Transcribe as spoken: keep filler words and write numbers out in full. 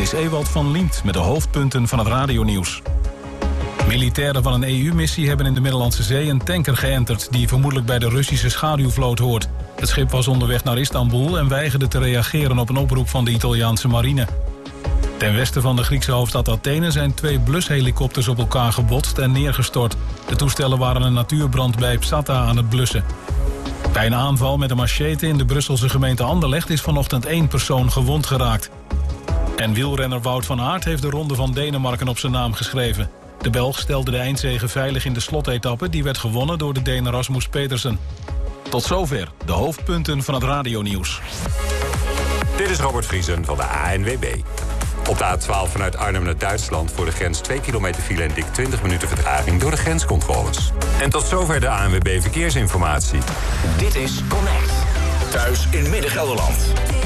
is Ewald van Liemt met de hoofdpunten van het radionieuws. Militairen van een E U-missie hebben in de Middellandse Zee een tanker geënterd die vermoedelijk bij de Russische schaduwvloot hoort. Het schip was onderweg naar Istanbul en weigerde te reageren op een oproep van de Italiaanse marine. Ten westen van de Griekse hoofdstad Athene zijn twee blushelikopters op elkaar gebotst en neergestort. De toestellen waren een natuurbrand bij Psatta aan het blussen. Bij een aanval met een machete in de Brusselse gemeente Anderlecht is vanochtend één persoon gewond geraakt. En wielrenner Wout van Aert heeft de Ronde van Denemarken op zijn naam geschreven. De Belg stelde de eindzege veilig in de slotetappe, die werd gewonnen door de Deen Rasmus Petersen. Tot zover de hoofdpunten van het radionieuws. Dit is Robert Vriesen van de A N W B. Op de A twaalf vanuit Arnhem naar Duitsland voor de grens twee kilometer file en dik twintig minuten vertraging door de grenscontroles. En tot zover de A N W B Verkeersinformatie. Dit is Connect. Thuis in Midden-Gelderland.